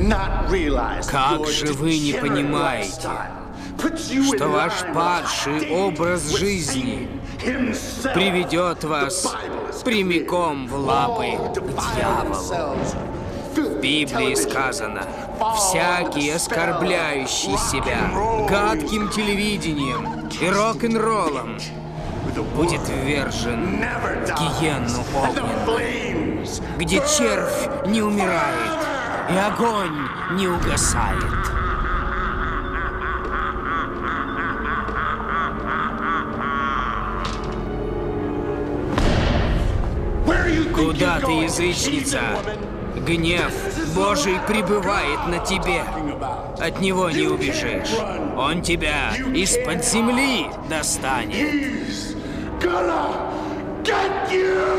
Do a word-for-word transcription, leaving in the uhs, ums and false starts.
Как же вы не понимаете, что ваш падший образ жизни приведет вас прямиком в лапы к дьяволу? В Библии сказано: «Всякий, оскорбляющий себя гадким телевидением и рок-н-роллом, будет ввержен в гиенну огненную, где червь не умирает и огонь не угасает». Куда ты, язычница? Гнев Божий пребывает на тебе. От него не убежишь. Он тебя из-под земли достанет.